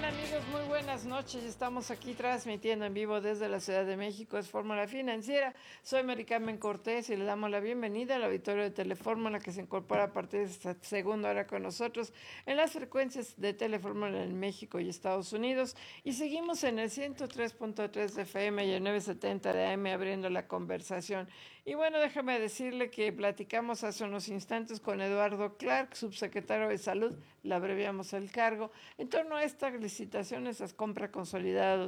amigos? Muy buenas noches. Estamos aquí transmitiendo en vivo desde la Ciudad de México. Es Fórmula Financiera. Soy Mari Carmen Cortés y le damos la bienvenida al auditorio de Telefórmula que se incorpora a partir de esta segunda hora con nosotros en las frecuencias de Telefórmula en México y Estados Unidos. Y seguimos en el 103.3 de FM y el 970 de AM abriendo la conversación. Y bueno, déjame decirle que platicamos hace unos instantes con Eduardo Clark, subsecretario de Salud, le abreviamos el cargo, en torno a esta licitación, esa compra consolidada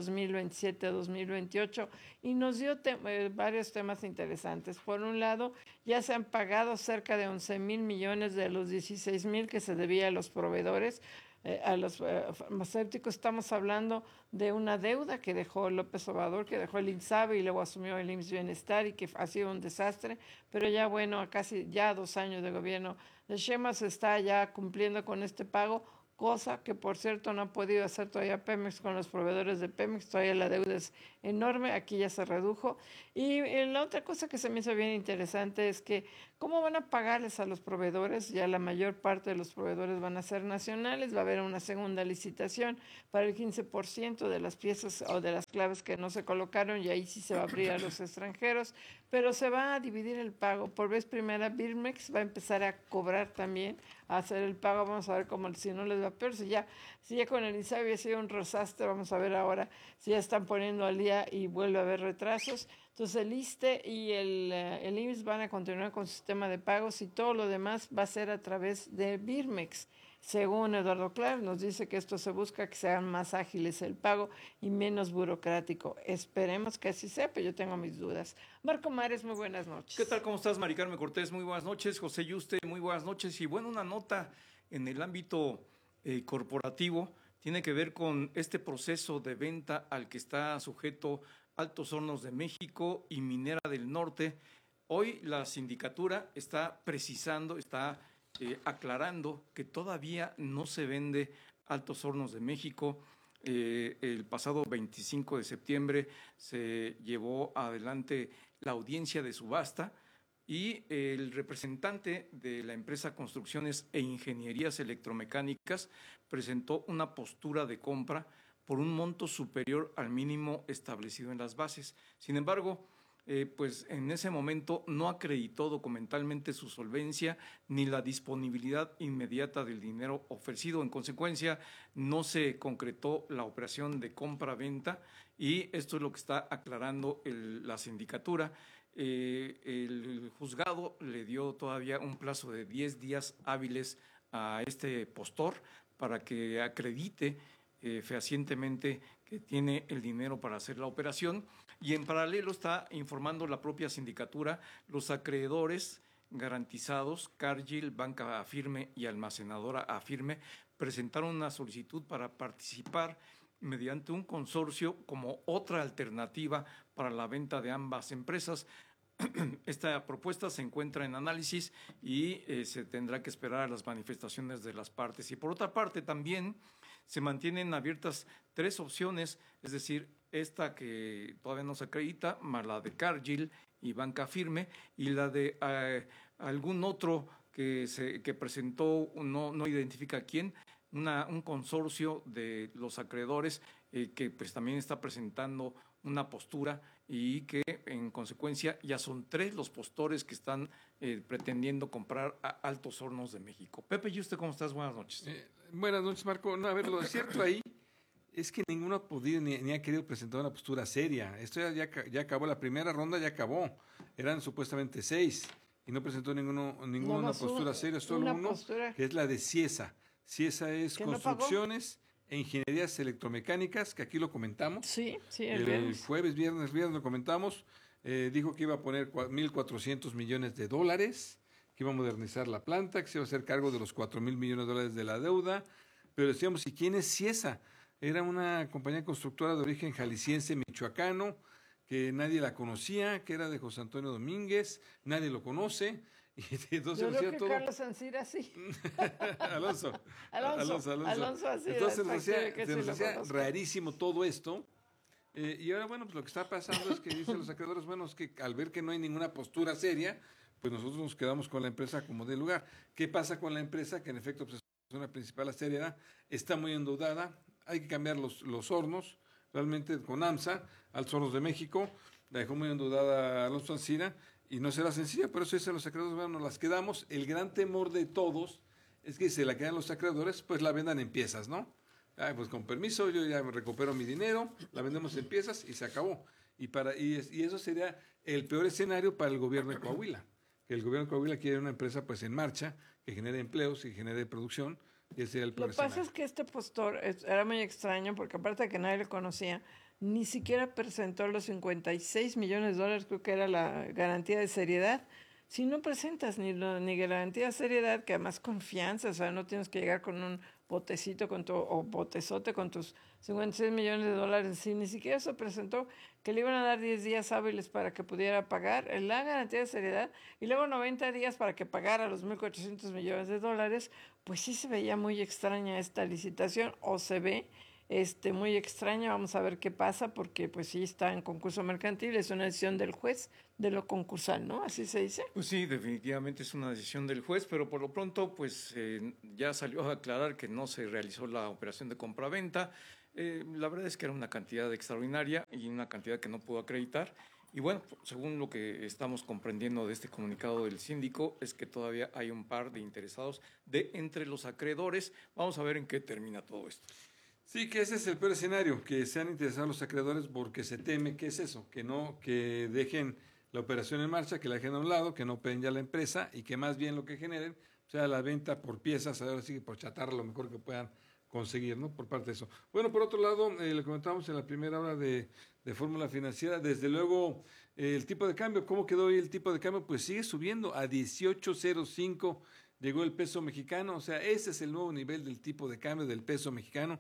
2027-2028, y nos dio varios temas interesantes. Por un lado, ya se han pagado cerca de 11,000 millones de los 16,000 que se debía a los proveedores. A los farmacéuticos. Estamos hablando de una deuda que dejó López Obrador, que dejó el INSABI y luego asumió el IMSS Bienestar y que ha sido un desastre, pero ya bueno, a casi ya 2 años de gobierno de Sheinbaum se está ya cumpliendo con este pago, cosa que por cierto no ha podido hacer todavía Pemex con los proveedores de Pemex, todavía la deuda es enorme, aquí ya se redujo. Y la otra cosa que se me hizo bien interesante es que cómo van a pagarles a los proveedores, ya la mayor parte de los proveedores van a ser nacionales, va a haber una segunda licitación para el 15% de las piezas o de las claves que no se colocaron y ahí sí se va a abrir a los extranjeros, pero se va a dividir el pago. Por vez primera Birmex va a empezar a cobrar también, a hacer el pago, vamos a ver cómo si no les va peor, si ya con el INSABI había sido un desastre, vamos a ver ahora si ya están poniendo al día y vuelve a haber retrasos. Entonces el ISSSTE y el IMSS van a continuar con su sistema de pagos y todo lo demás va a ser a través de Birmex. Según Eduardo Clark, nos dice que esto se busca que sean más ágiles el pago y menos burocrático. Esperemos que así sea, pero yo tengo mis dudas. Marco Mares, muy buenas noches. ¿Qué tal? ¿Cómo estás, Mari Carmen Cortés? Muy buenas noches. José Yuste, muy buenas noches. Y bueno, una nota en el ámbito corporativo tiene que ver con este proceso de venta al que está sujeto Altos Hornos de México y Minera del Norte. Hoy la sindicatura está precisando, está aclarando que todavía no se vende Altos Hornos de México. El pasado 25 de septiembre se llevó adelante la audiencia de subasta y el representante de la empresa Construcciones e Ingenierías Electromecánicas presentó una postura de compra por un monto superior al mínimo establecido en las bases. Sin embargo, pues en ese momento no acreditó documentalmente su solvencia ni la disponibilidad inmediata del dinero ofrecido. En consecuencia, no se concretó la operación de compra-venta y esto es lo que está aclarando la sindicatura. El juzgado le dio todavía un plazo de 10 días hábiles a este postor para que acredite fehacientemente que tiene el dinero para hacer la operación, y en paralelo está informando la propia sindicatura los acreedores garantizados, Cargill, Banca Afirme y Almacenadora Afirme, presentaron una solicitud para participar mediante un consorcio como otra alternativa para la venta de ambas empresas. Esta propuesta se encuentra en análisis y se tendrá que esperar a las manifestaciones de las partes. Y por otra parte también se mantienen abiertas 3 opciones, es decir, esta que todavía no se acredita, más la de Cargill y Banca Firme, y la de algún otro que presentó, no identifica quién, un consorcio de los acreedores que pues también está presentando una postura y que en consecuencia ya son 3 los postores que están pretendiendo comprar a Altos Hornos de México. Pepe, ¿y usted cómo estás? Buenas noches. Buenas noches, Marco. No, a ver, lo cierto ahí es que ninguno ha podido ni ha querido presentar una postura seria. Esto ya acabó, la primera ronda ya acabó. Eran supuestamente 6 y no presentó ninguna postura seria, solo uno, que es la de CIESA. CIESA es Construcciones e Ingenierías Electromecánicas, que aquí lo comentamos. Sí, el jueves, viernes lo comentamos. Dijo que iba a poner $1,400 millones, que iba a modernizar la planta, que se iba a hacer cargo de los $4,000 millones de la deuda. Pero decíamos, ¿y quién es CIESA? Era una compañía constructora de origen jalisciense, michoacano, que nadie la conocía, que era de José Antonio Domínguez, nadie lo conoce. Y entonces yo creo que Carlos Ancira sí. Alonso así. Entonces se nos hacía rarísimo todo esto. Y ahora, bueno, pues lo que está pasando es que dicen los acreedores, bueno, es que al ver que no hay ninguna postura seria, pues nosotros nos quedamos con la empresa como de lugar. ¿Qué pasa con la empresa? Que en efecto, pues, es una principal seriedad, está muy endeudada, hay que cambiar los hornos, realmente con AMSA, Altos Hornos de México, la dejó muy endeudada Alonso Ancira, y no será sencilla, por eso dicen los acreedores, bueno, nos las quedamos. El gran temor de todos es que si se la quedan los acreedores, pues la vendan en piezas, ¿no? Pues con permiso, yo ya me recupero mi dinero, la vendemos en piezas y se acabó. Y eso sería el peor escenario para el gobierno de Coahuila, que el gobierno de Coahuila quiere una empresa pues en marcha, que genere empleos y genere producción, y ese sería el peor Lo que pasa escenario. es que este postor era muy extraño porque aparte de que nadie le conocía, ni siquiera presentó los 56 millones de dólares, creo que era la garantía de seriedad. Si no presentas ni garantía de seriedad, que además confianza, o sea, no tienes que llegar con un botecito o botezote con tus 56 millones de dólares, si ni siquiera eso presentó, que le iban a dar 10 días hábiles para que pudiera pagar la garantía de seriedad y luego 90 días para que pagara los 1.400 millones de dólares, pues sí se veía muy extraña esta licitación, o se ve muy extraña. Vamos a ver qué pasa, porque pues sí está en concurso mercantil, es una decisión del juez de lo concursal, ¿no? Así se dice. Pues sí, definitivamente es una decisión del juez, pero por lo pronto pues ya salió a aclarar que no se realizó la operación de compraventa. La verdad es que era una cantidad extraordinaria y una cantidad que no pudo acreditar. Y bueno, según lo que estamos comprendiendo de este comunicado del síndico, es que todavía hay un par de interesados entre los acreedores. Vamos a ver en qué termina todo esto. Sí, que ese es el peor escenario, que sean interesados los acreedores porque se teme que es eso, que dejen la operación en marcha, que la dejen a un lado, que no operen ya la empresa y que más bien lo que generen sea la venta por piezas, ahora sí que por chatarra, lo mejor que puedan conseguir, ¿no? Por parte de eso. Bueno, por otro lado, le comentamos en la primera hora de Fórmula Financiera, desde luego el tipo de cambio, ¿cómo quedó hoy el tipo de cambio? Pues sigue subiendo a 18.05. Llegó el peso mexicano, o sea, ese es el nuevo nivel del tipo de cambio del peso mexicano,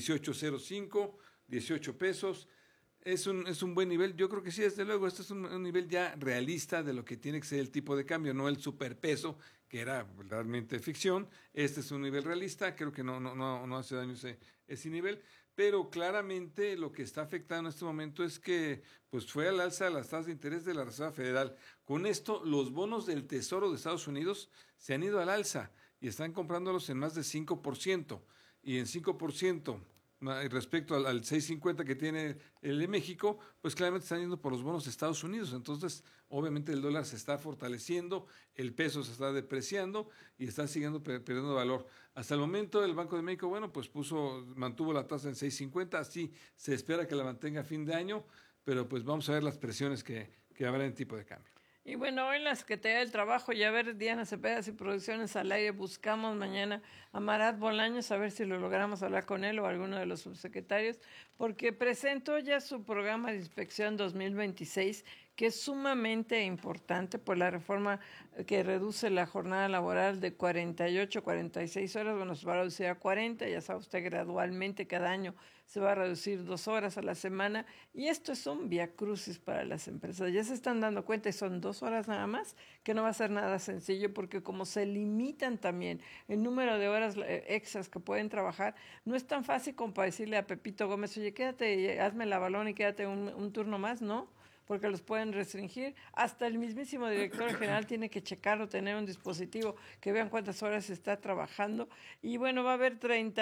18.05, 18 pesos. Es un buen nivel, yo creo que sí, desde luego, este es un nivel ya realista de lo que tiene que ser el tipo de cambio, no el superpeso, que era realmente ficción. Este es un nivel realista, creo que no hace daño ese nivel, pero claramente lo que está afectando en este momento es que pues fue al alza las tasas de interés de la Reserva Federal. Con esto, los bonos del Tesoro de Estados Unidos se han ido al alza y están comprándolos en más de 5%, y en 5%. Respecto al 6.50 que tiene el de México, pues claramente están yendo por los bonos de Estados Unidos. Entonces, obviamente el dólar se está fortaleciendo, el peso se está depreciando y está siguiendo perdiendo valor. Hasta el momento el Banco de México, bueno, pues mantuvo la tasa en 6.50, así se espera que la mantenga a fin de año, pero pues vamos a ver las presiones que habrá en tipo de cambio. Y bueno, hoy en la Secretaría del Trabajo, ya ver Diana Cepeda y Producciones al Aire, buscamos mañana a Marat Bolaños, a ver si lo logramos hablar con él o alguno de los subsecretarios, porque presentó ya su programa de inspección 2026, que es sumamente importante por la reforma que reduce la jornada laboral de 48 a 46 horas, bueno, se va a reducir a 40, ya sabe usted, gradualmente cada año se va a reducir 2 horas a la semana, y esto es un viacrucis para las empresas. Ya se están dando cuenta, y son 2 horas nada más, que no va a ser nada sencillo, porque como se limitan también el número de horas extras que pueden trabajar, no es tan fácil como para decirle a Pepito Gómez, oye, quédate, hazme la balón y quédate un turno más, ¿no? Porque los pueden restringir. Hasta el mismísimo director general tiene que checarlo, tener un dispositivo que vean cuántas horas está trabajando. Y bueno, va a haber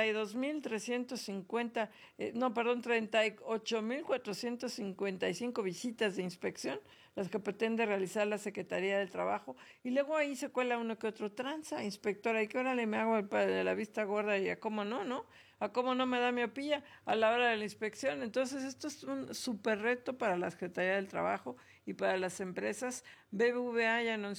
38.455 visitas de inspección, las que pretende realizar la Secretaría del Trabajo. Y luego ahí se cuela uno que otro tranza, inspectora, y que órale me hago de la vista gorda y a cómo no, ¿no? A cómo no me da miopía a la hora de la inspección. Entonces, esto es un súper reto para la Secretaría del Trabajo y para las empresas. BBVA ya anunció